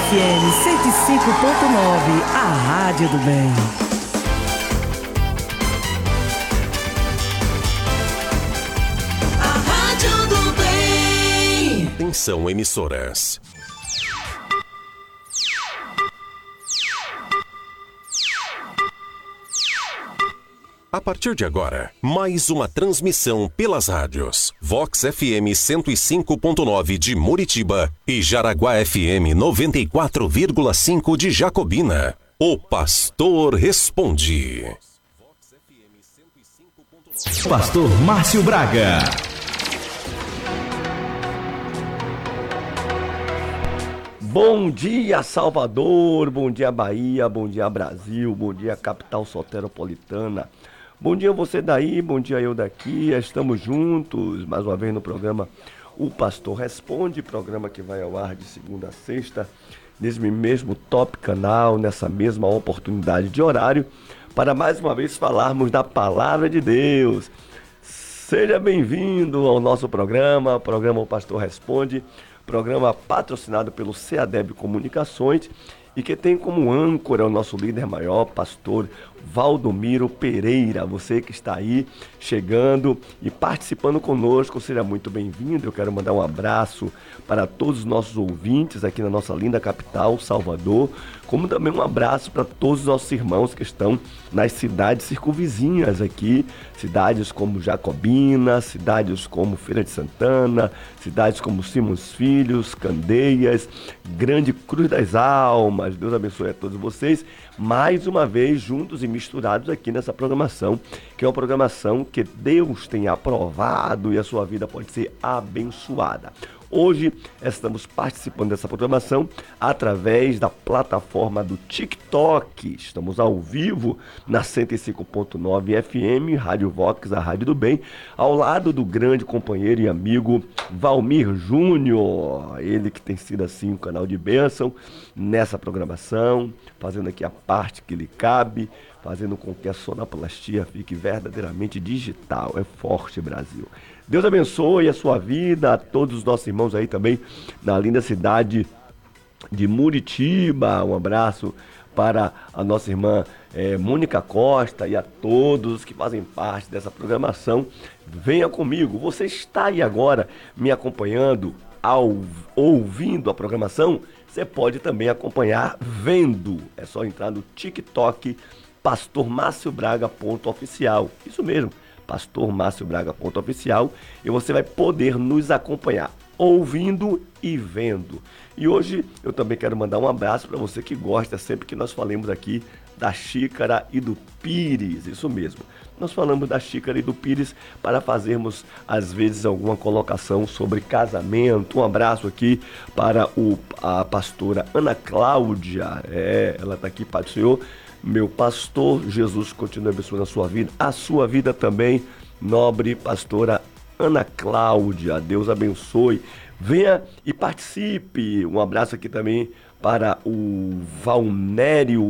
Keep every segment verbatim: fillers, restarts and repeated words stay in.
F M cento e cinco ponto nove, a Rádio do Bem. A Rádio do Bem. Atenção, emissoras. A partir de agora, mais uma transmissão pelas rádios Vox F M cento e cinco ponto nove de Muritiba e Jaraguá F M noventa e quatro vírgula cinco de Jacobina. O Pastor Responde. Pastor Márcio Braga. Bom dia, Salvador, bom dia, Bahia, bom dia, Brasil, bom dia, capital soteropolitana. Bom dia você daí, bom dia eu daqui, estamos juntos mais uma vez no programa O Pastor Responde, programa que vai ao ar de segunda a sexta, nesse mesmo top canal, nessa mesma oportunidade de horário, para mais uma vez falarmos da Palavra de Deus. Seja bem-vindo ao nosso programa, programa O Pastor Responde, programa patrocinado pelo CEADEB Comunicações e que tem como âncora o nosso líder maior, pastor Valdomiro Pereira. Você que está aí chegando e participando conosco, seja muito bem-vindo. Eu quero mandar um abraço para todos os nossos ouvintes aqui na nossa linda capital, Salvador, como também um abraço para todos os nossos irmãos que estão nas cidades circunvizinhas aqui, cidades como Jacobina, cidades como Feira de Santana, cidades como Simões Filhos, Candeias, Grande Cruz das Almas. Deus abençoe a todos vocês, mais uma vez juntos e misturados aqui nessa programação, que é uma programação que Deus tem aprovado e a sua vida pode ser abençoada. Hoje estamos participando dessa programação através da plataforma do TikTok. Estamos ao vivo na cento e cinco ponto nove F M, Rádio Vox, a Rádio do Bem, ao lado do grande companheiro e amigo Valmir Júnior. Ele que tem sido assim um canal de bênção nessa programação, fazendo aqui a parte que lhe cabe, fazendo com que a sonoplastia fique verdadeiramente digital. É forte, Brasil. Deus abençoe a sua vida, a todos os nossos irmãos aí também na linda cidade de Muritiba. Um abraço para a nossa irmã é, Mônica Costa e a todos que fazem parte dessa programação. Venha comigo, você está aí agora me acompanhando, ao, ouvindo a programação, você pode também acompanhar vendo. É só entrar no TikTok, pastor márcio braga ponto oficial. Isso mesmo. pastor márcio braga ponto oficial, e você vai poder nos acompanhar, ouvindo e vendo. E hoje eu também quero mandar um abraço para você que gosta sempre que nós falemos aqui da xícara e do pires, isso mesmo. Nós falamos da xícara e do pires para fazermos, às vezes, alguma colocação sobre casamento. Um abraço aqui para o, a pastora Ana Cláudia, é, ela está aqui, Pai do Senhor. Meu pastor, Jesus continue abençoando a sua vida, a sua vida também, nobre pastora Ana Cláudia, Deus abençoe. Venha e participe. Um abraço aqui também para o Valnério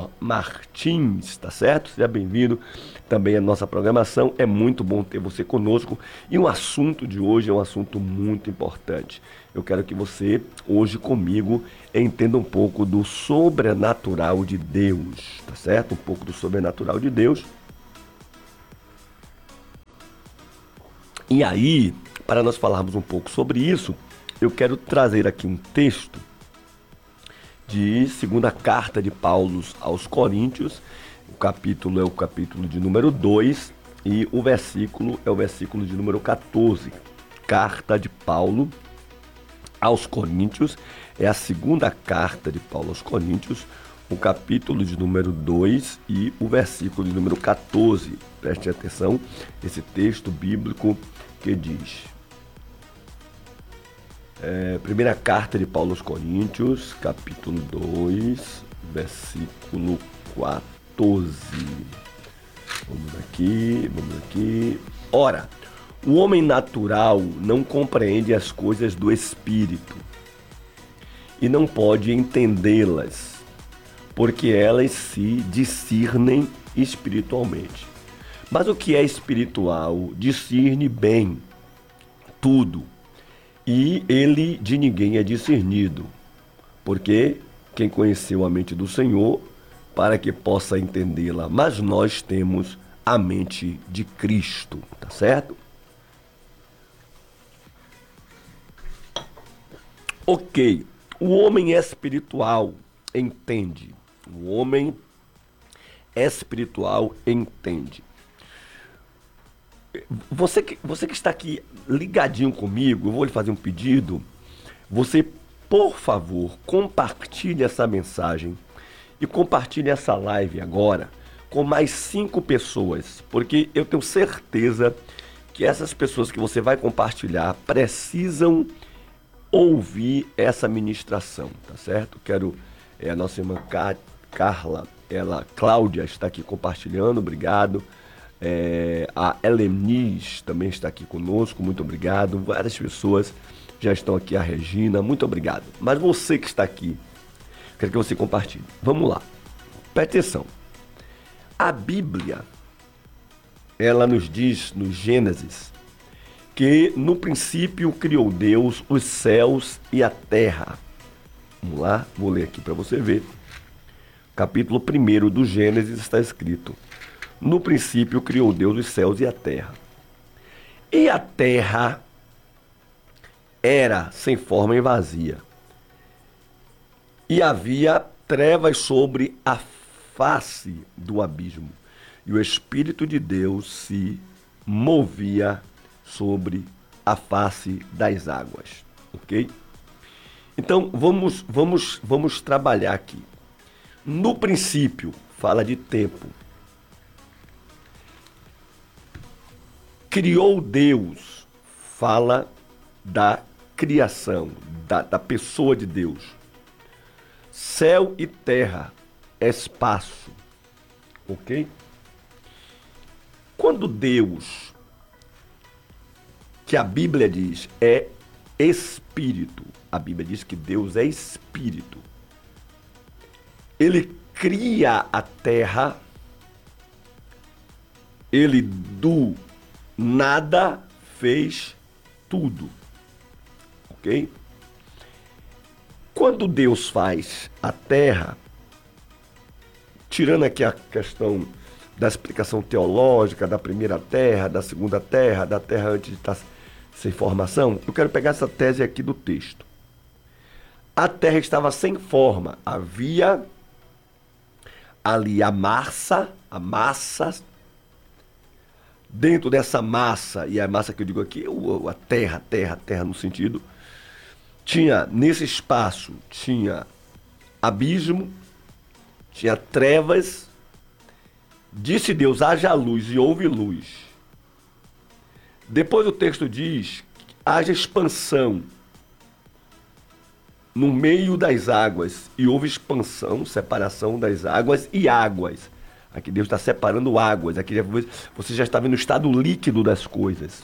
Martins, tá certo? Seja bem-vindo também à nossa programação. É muito bom ter você conosco. E o assunto de hoje é um assunto muito importante. Eu quero que você, hoje comigo, entenda um pouco do sobrenatural de Deus, tá certo? Um pouco do sobrenatural de Deus. E aí, para nós falarmos um pouco sobre isso, eu quero trazer aqui um texto de segunda carta de Paulo aos Coríntios. O capítulo é o capítulo de número dois e o versículo é o versículo de número quatorze. Carta de Paulo aos Coríntios, é a segunda carta de Paulo aos Coríntios, o capítulo de número dois e o versículo de número quatorze. Preste atenção, esse texto bíblico que diz... É, primeira carta de Paulo aos Coríntios, capítulo dois, versículo quatorze. Vamos aqui, vamos aqui. Ora, o homem natural não compreende as coisas do Espírito e não pode entendê-las, porque elas se discernem espiritualmente. Mas o que é espiritual discerne bem tudo, e ele de ninguém é discernido, porque quem conheceu a mente do Senhor para que possa entendê-la, mas nós temos a mente de Cristo, tá certo? Ok, o homem espiritual entende, o homem espiritual entende. Você que, você que está aqui ligadinho comigo, eu vou lhe fazer um pedido. Você, por favor, compartilhe essa mensagem e compartilhe essa live agora com mais cinco pessoas, porque eu tenho certeza que essas pessoas que você vai compartilhar precisam ouvir essa ministração, tá certo? Quero, é, a nossa irmã Carla, ela, Cláudia, está aqui compartilhando, obrigado. É, a Helenis também está aqui conosco, muito obrigado. Várias pessoas já estão aqui, a Regina, muito obrigado. Mas você que está aqui, quero que você compartilhe. Vamos lá, preste atenção. A Bíblia, ela nos diz no Gênesis que no princípio criou Deus os céus e a terra. Vamos lá, vou ler aqui para você ver. Capítulo primeiro do Gênesis está escrito: no princípio criou Deus os céus e a terra. E a terra era sem forma e vazia. E havia trevas sobre a face do abismo. E o Espírito de Deus se movia sobre a face das águas. Ok? Então, vamos, vamos, vamos trabalhar aqui. No princípio, fala de tempo. Criou Deus, fala da criação, da, da pessoa de Deus. Céu e terra, espaço, ok? Quando Deus, que a Bíblia diz, é espírito, a Bíblia diz que Deus é espírito, ele cria a terra, ele do nada fez tudo, ok? Quando Deus faz a terra, tirando aqui a questão da explicação teológica da primeira terra, da segunda terra, da terra antes de estar sem formação, eu quero pegar essa tese aqui do texto. A terra estava sem forma, havia ali a massa, a massa. Dentro dessa massa, e a massa que eu digo aqui, a terra, terra, terra no sentido, tinha, nesse espaço, tinha abismo, tinha trevas, disse Deus, haja luz, e houve luz. Depois o texto diz, haja expansão no meio das águas, e houve expansão, separação das águas e águas. Aqui Deus está separando águas. Aqui você já está vendo o estado líquido das coisas.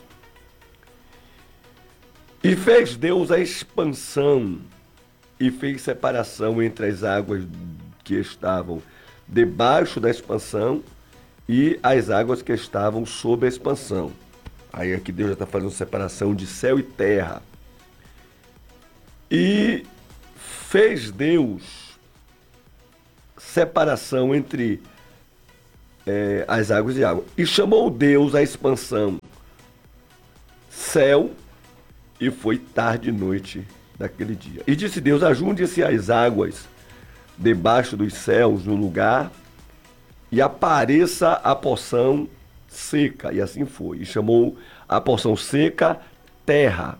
E fez Deus a expansão e fez separação entre as águas que estavam debaixo da expansão e as águas que estavam sob a expansão. Aí aqui Deus já está fazendo separação de céu e terra. E fez Deus separação entre É, as águas e água. E chamou Deus a expansão céu, e foi tarde e noite daquele dia. E disse Deus, ajunte-se as águas debaixo dos céus no lugar, e apareça a porção seca. E assim foi. E chamou a porção seca terra.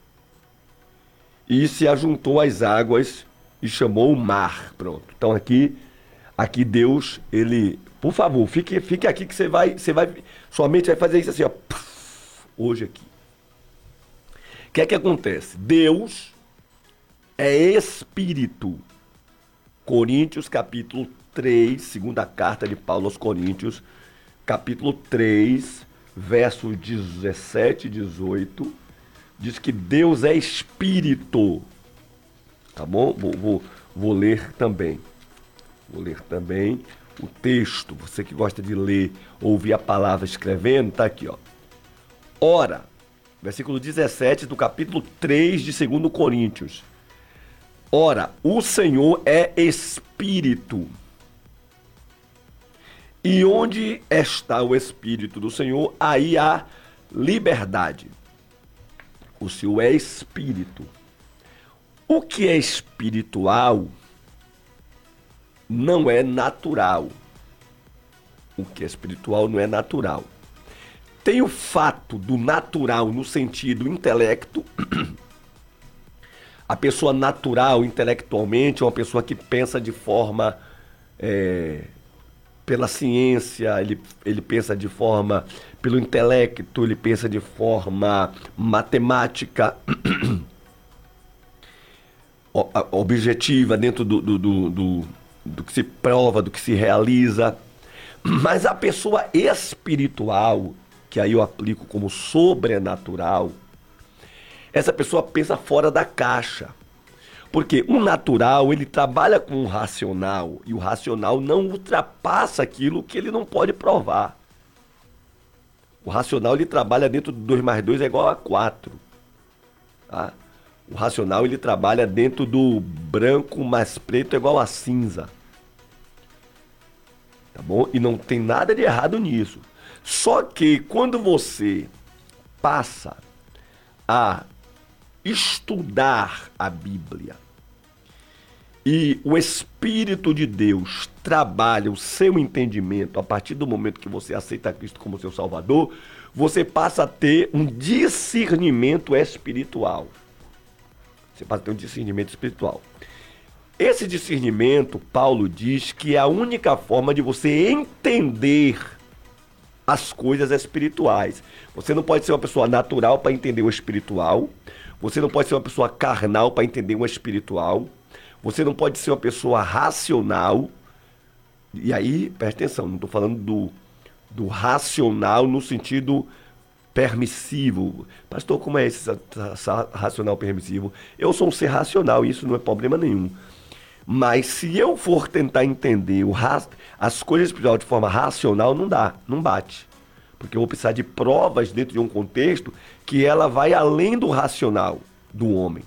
E se ajuntou as águas e chamou o mar. Pronto. Então aqui, aqui Deus, ele... Por favor, fique, fique aqui que você vai, você vai, sua mente vai fazer isso assim, ó, hoje aqui. O que é que acontece? Deus é espírito. Coríntios, capítulo três, segunda carta de Paulo aos Coríntios, capítulo três, versos dezessete e dezoito, diz que Deus é espírito. Tá bom? Vou, vou, vou ler também. Vou ler também o texto. Você que gosta de ler, ouvir a palavra escrevendo, tá aqui, ó. Ora, versículo dezessete do capítulo três de dois Coríntios. Ora, o Senhor é Espírito. E onde está o Espírito do Senhor, aí há liberdade. O Senhor é Espírito. O que é espiritual não é natural. O que é espiritual não é natural. Tem o fato do natural no sentido intelecto. A pessoa natural, intelectualmente, é uma pessoa que pensa de forma... É, pela ciência, ele, ele pensa de forma... Pelo intelecto, ele pensa de forma matemática, objetiva, dentro do, do, do, do, do que se prova, do que se realiza. Mas a pessoa espiritual, que aí eu aplico como sobrenatural, essa pessoa pensa fora da caixa. Porque o natural, ele trabalha com o racional, e o racional não ultrapassa aquilo que ele não pode provar. O racional, ele trabalha dentro do dois mais dois é igual a quatro. Tá? O racional, ele trabalha dentro do branco mais preto é igual a cinza. Tá bom? E não tem nada de errado nisso. Só que quando você passa a estudar a Bíblia e o Espírito de Deus trabalha o seu entendimento a partir do momento que você aceita Cristo como seu Salvador, você passa a ter um discernimento espiritual. Você passa a ter um discernimento espiritual. Esse discernimento, Paulo diz que é a única forma de você entender as coisas espirituais. Você não pode ser uma pessoa natural para entender o espiritual. Você não pode ser uma pessoa carnal para entender o espiritual. Você não pode ser uma pessoa racional. E aí, presta atenção, não estou falando do, do racional no sentido permissivo. Pastor, como é esse racional permissivo? Eu sou um ser racional e isso não é problema nenhum. Mas se eu for tentar entender o ras... as coisas espirituais de forma racional, não dá, não bate. Porque eu vou precisar de provas dentro de um contexto que ela vai além do racional do homem.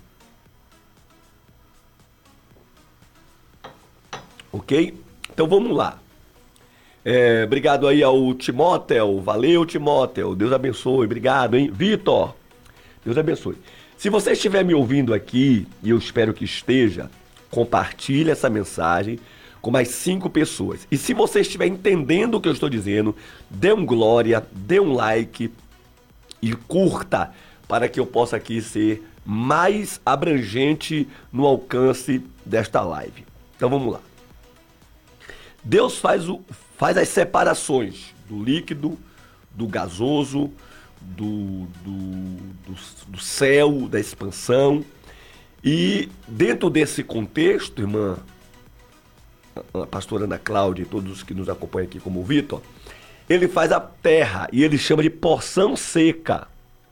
Ok? Então vamos lá. É, obrigado aí ao Timóteo. Valeu, Timóteo. Deus abençoe. Obrigado, hein? Vitor, Deus abençoe. Se você estiver me ouvindo aqui, e eu espero que esteja, compartilhe essa mensagem com mais cinco pessoas. E se você estiver entendendo o que eu estou dizendo, dê um glória, dê um like e curta para que eu possa aqui ser mais abrangente no alcance desta live. Então vamos lá. Deus faz, o, faz as separações do líquido, do gasoso, do, do, do, do céu, da expansão. E dentro desse contexto, irmã, a pastora Ana Cláudia e todos que nos acompanham aqui como o Vitor, ele faz a terra e ele chama de porção seca.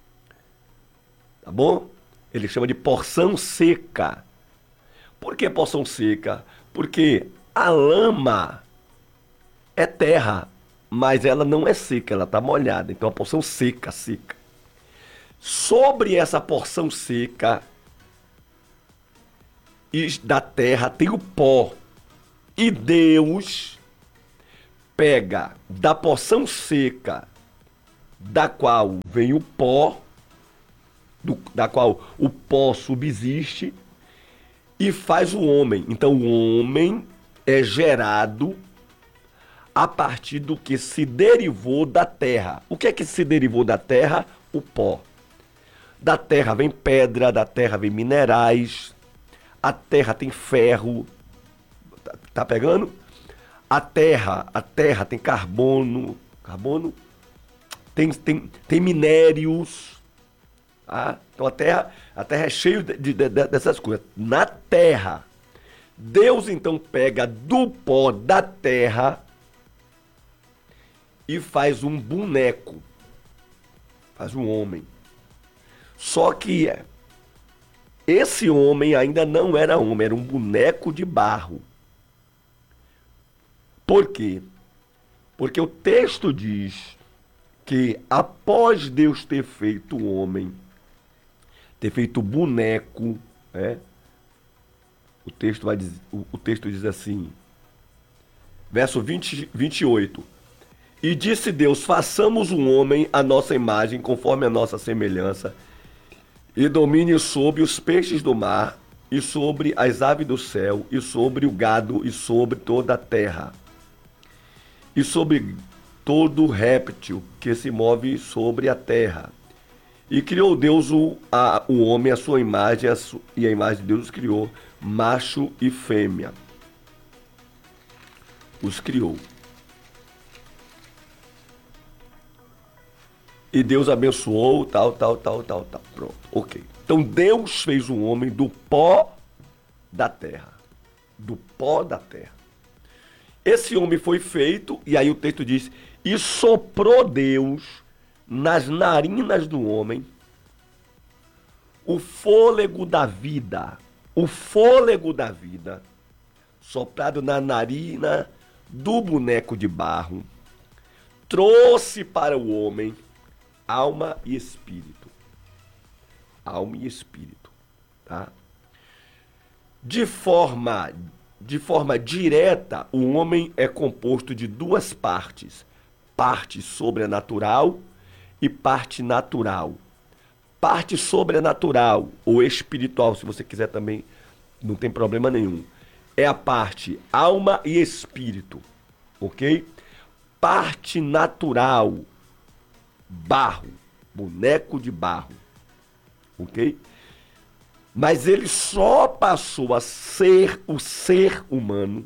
Tá bom? Ele chama de porção seca. Por que porção seca? Porque a lama é terra, mas ela não é seca, ela está molhada. Então a porção seca, seca. Sobre essa porção seca da terra tem o pó. E Deus pega da porção seca, da qual vem o pó, do, da qual o pó subsiste, e faz o homem. Então o homem é gerado a partir do que se derivou da terra. O que é que se derivou da terra? O pó. Da terra vem pedra, da terra vem minerais, a terra tem ferro, tá, tá pegando? A terra, a terra tem carbono, carbono, tem, tem, tem minérios, tá? Então a terra, a terra é cheia de, de, de, dessas coisas. Na terra, Deus então pega do pó da terra e faz um boneco, faz um homem. Só que esse homem ainda não era homem, era um boneco de barro. Por quê? Porque o texto diz que após Deus ter feito o homem, ter feito o boneco, né, O texto, vai dizer, o, o texto diz assim, verso vinte, vinte e oito. E disse Deus, façamos um homem à nossa imagem, conforme a nossa semelhança, e domine sobre os peixes do mar, e sobre as aves do céu, e sobre o gado, e sobre toda a terra, e sobre todo réptil que se move sobre a terra. E criou Deus o, a, o homem, a sua imagem, a su, e a imagem de Deus os criou, macho e fêmea. Os criou. E Deus abençoou, tal, tal, tal, tal, tal. Pronto, ok. Então Deus fez um homem do pó da terra. Do pó da terra. Esse homem foi feito, e aí o texto diz, e soprou Deus nas narinas do homem o fôlego da vida. O fôlego da vida, soprado na narina do boneco de barro, trouxe para o homem alma e espírito. Alma e espírito, tá? De forma, de forma direta, o homem é composto de duas partes. Parte sobrenatural e parte natural. Parte sobrenatural ou espiritual, se você quiser também, não tem problema nenhum. É a parte alma e espírito, ok? Parte natural, barro, boneco de barro, ok? Mas ele só passou a ser o ser humano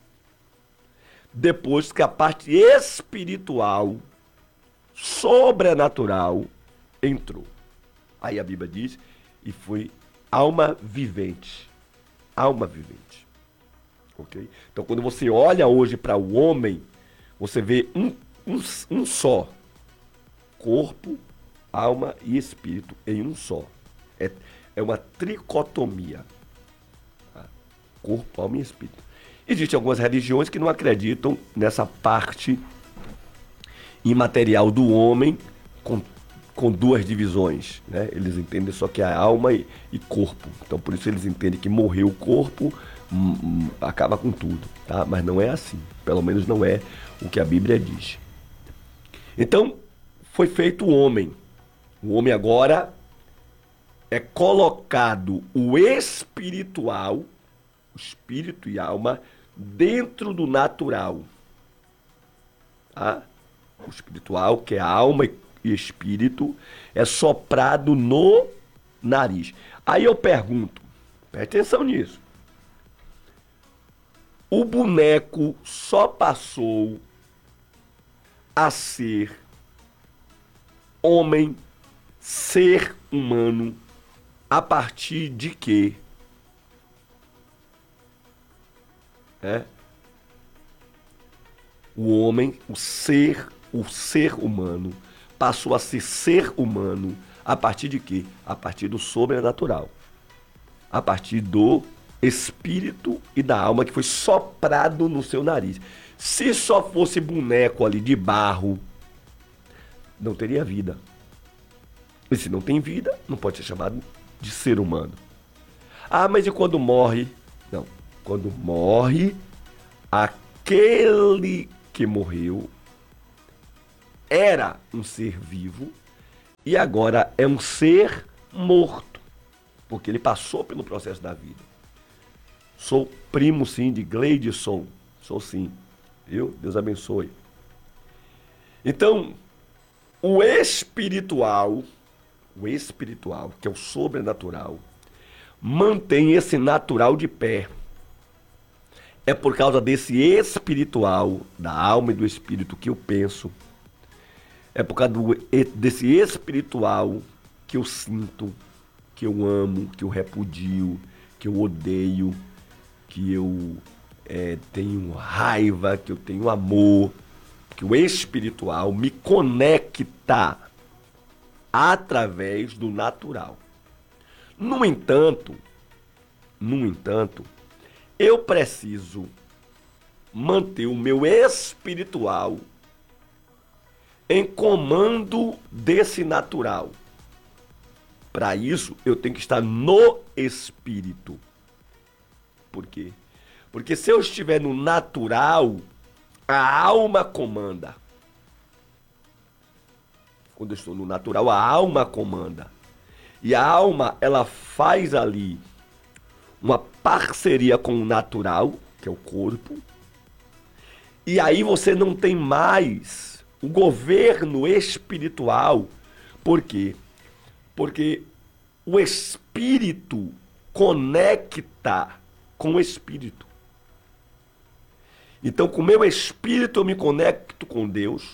depois que a parte espiritual, sobrenatural, entrou. Aí a Bíblia diz, e foi alma vivente. Alma vivente. Ok? Então quando você olha hoje para o homem, você vê um, um, um só. Corpo, alma e espírito em um só. É, é uma tricotomia. Tá? Corpo, alma e espírito. Existem algumas religiões que não acreditam nessa parte imaterial do homem com, com duas divisões, né? Eles entendem só que é alma e, e corpo. Então por isso eles entendem que morreu o corpo, hum, hum, acaba com tudo, tá? Mas não é assim. Pelo menos não é o que a Bíblia diz. Então foi feito o homem. O homem agora é colocado o espiritual, o espírito e alma, dentro do natural. Tá? O espiritual, que é alma e espírito, é soprado no nariz. Aí eu pergunto, preste atenção nisso. O boneco só passou a ser homem, ser humano, a partir de quê? É? O homem, o ser, o ser humano, passou a ser ser humano a partir de quê? A partir do sobrenatural. A partir do espírito e da alma que foi soprado no seu nariz. Se só fosse boneco ali de barro, não teria vida. E se não tem vida, não pode ser chamado de ser humano. Ah, mas e quando morre? Não. Quando morre, aquele que morreu era um ser vivo e agora é um ser morto, porque ele passou pelo processo da vida. Sou primo, sim, de Gleidson. Sou sim. Viu? Deus abençoe. Então, o espiritual, o espiritual, que é o sobrenatural, mantém esse natural de pé. É por causa desse espiritual, da alma e do espírito que eu penso. É por causa do, desse espiritual que eu sinto, que eu amo, que eu repudio, que eu odeio, que eu é, tenho raiva, que eu tenho amor, que o espiritual me conecta através do natural. No entanto, no entanto, eu preciso manter o meu espiritual em comando desse natural. Para isso, eu tenho que estar no espírito. Por quê? Porque se eu estiver no natural, a alma comanda. Quando eu estou no natural, a alma comanda. E a alma, ela faz ali uma parceria com o natural, que é o corpo. E aí você não tem mais o governo espiritual. Por quê? Porque o espírito conecta com o espírito. Então, com o meu espírito eu me conecto com Deus.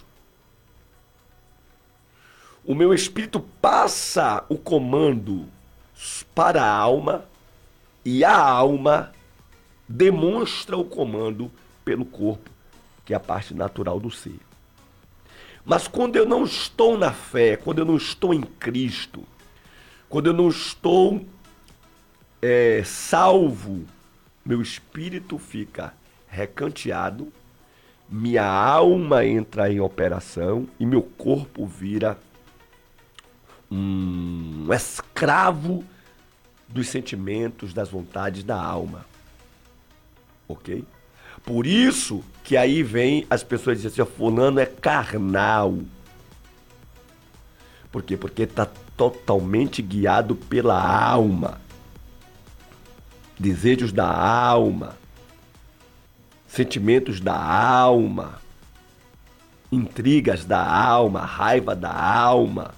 O meu espírito passa o comando para a alma e a alma demonstra o comando pelo corpo, que é a parte natural do ser. Mas quando eu não estou na fé, quando eu não estou em Cristo, quando eu não estou é, salvo, meu espírito fica recanteado, minha alma entra em operação e meu corpo vira um escravo dos sentimentos, das vontades da alma. Ok? Por isso que aí vem as pessoas dizem assim, fulano é carnal. Por quê? Porque está totalmente guiado pela alma. Desejos da alma. Sentimentos da alma. Intrigas da alma. Raiva da alma.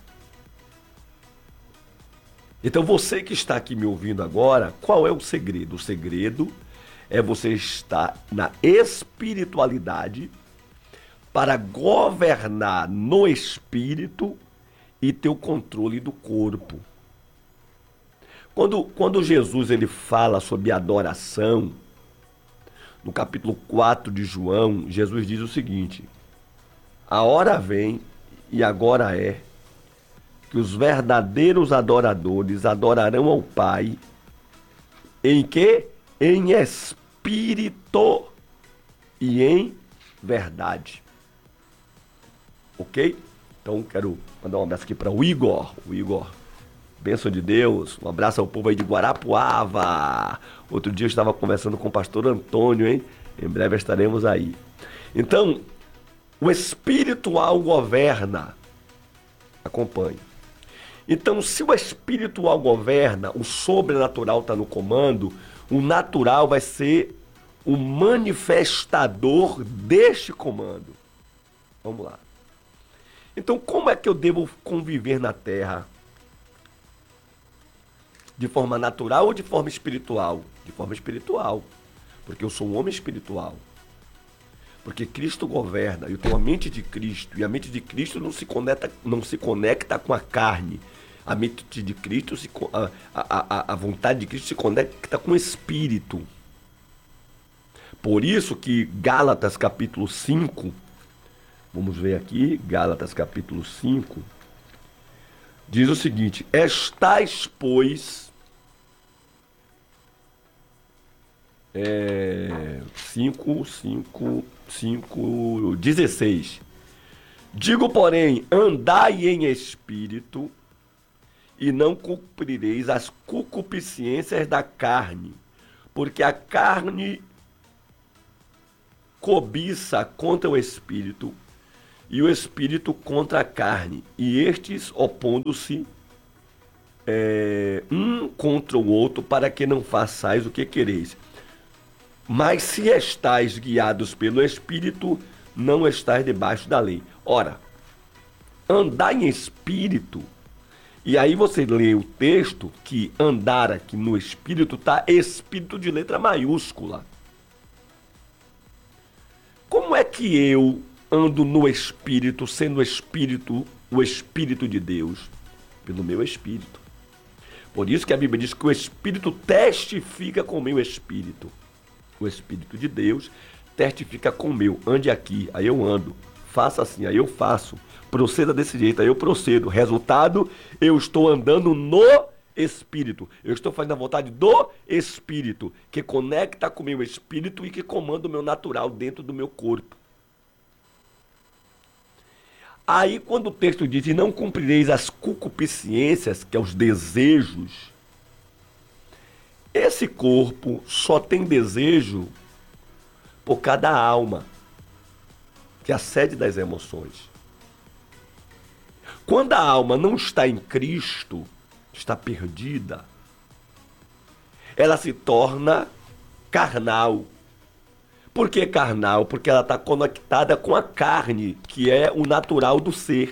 Então você que está aqui me ouvindo agora, qual é o segredo? O segredo é você estar na espiritualidade para governar no espírito e ter o controle do corpo. Quando, quando Jesus ele fala sobre adoração, no capítulo quatro de João, Jesus diz o seguinte: a hora vem e agora é que os verdadeiros adoradores adorarão ao Pai em que? Em espírito e em verdade. Ok? Então quero mandar um abraço aqui para o Igor. O Igor, bênção de Deus. Um abraço ao povo aí de Guarapuava. Outro dia eu estava conversando com o pastor Antônio, hein? Em breve estaremos aí. Então, o espiritual governa. Acompanhe. Então, se o espiritual governa, o sobrenatural está no comando, o natural vai ser o manifestador deste comando. Vamos lá. Então, como é que eu devo conviver na Terra? De forma natural ou de forma espiritual? De forma espiritual. Porque eu sou um homem espiritual. Porque Cristo governa. Eu tenho a mente de Cristo. E a mente de Cristo não se conecta, não se conecta com a carne. A mente de Cristo, se, a, a, a vontade de Cristo se conecta com o Espírito. Por isso que Gálatas capítulo cinco, vamos ver aqui, Gálatas capítulo cinco, diz o seguinte: estais, pois, é, cinco, cinco, cinco, dezesseis. Digo, porém, andai em espírito, e não cumprireis as concupiscências da carne, porque a carne cobiça contra o espírito, e o espírito contra a carne, e estes opondo-se é, um contra o outro, para que não façais o que quereis. Mas se estáis guiados pelo espírito, não estáis debaixo da lei. Ora, andar em espírito. E aí você lê o texto que andar aqui no espírito está espírito de letra maiúscula. Como é que eu ando no espírito, sendo o espírito, o espírito de Deus? Pelo meu espírito. Por isso que a Bíblia diz que o espírito testifica com o meu espírito. O espírito de Deus testifica com o meu. Ande aqui, aí eu ando. Faça assim, aí eu faço. Proceda desse jeito, aí eu procedo. Resultado, eu estou andando no Espírito. Eu estou fazendo a vontade do Espírito, que conecta com o meu espírito e que comanda o meu natural dentro do meu corpo. Aí, quando o texto diz, e não cumprireis as concupiscências, que é os desejos, esse esse corpo só tem desejo por cada alma, que é a sede das emoções. Quando a alma não está em Cristo, está perdida, ela se torna carnal. Por que carnal? Porque ela está conectada com a carne, que é o natural do ser.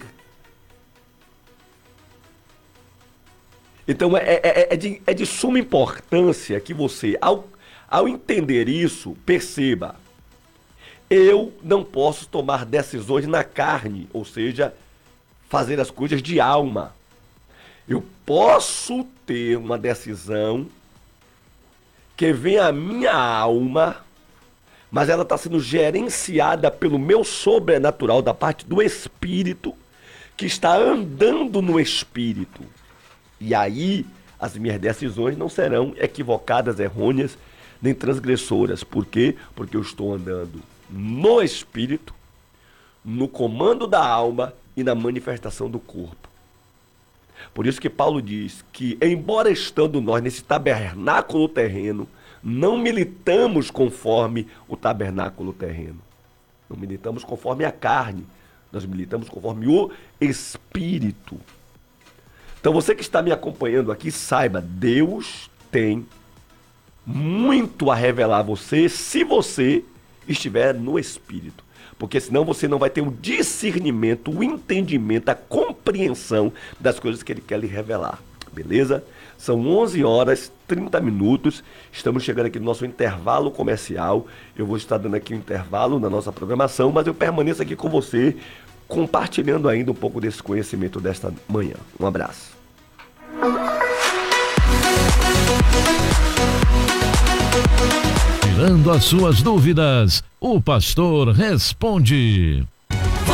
Então é, é, é, de, é de suma importância que você, ao, ao entender isso, perceba: eu não posso tomar decisões na carne, ou seja, fazer as coisas de alma. Eu posso ter uma decisão que vem à minha alma, mas ela está sendo gerenciada pelo meu sobrenatural, da parte do espírito, que está andando no espírito. E aí, as minhas decisões não serão equivocadas, errôneas, nem transgressoras. Por quê? Porque eu estou andando no espírito, no comando da alma e na manifestação do corpo. Por isso que Paulo diz que, embora estando nós nesse tabernáculo terreno, não militamos conforme o tabernáculo terreno. Não militamos conforme a carne, nós militamos conforme o espírito. Então você que está me acompanhando aqui, saiba, Deus tem muito a revelar a você se você estiver no espírito. Porque senão você não vai ter o discernimento, o entendimento, a compreensão das coisas que ele quer lhe revelar. Beleza? São onze horas e trinta minutos. Estamos chegando aqui no nosso intervalo comercial. Eu vou estar dando aqui um intervalo na nossa programação, mas eu permaneço aqui com você, compartilhando ainda um pouco desse conhecimento desta manhã. Um abraço. Tirando as suas dúvidas, o pastor responde.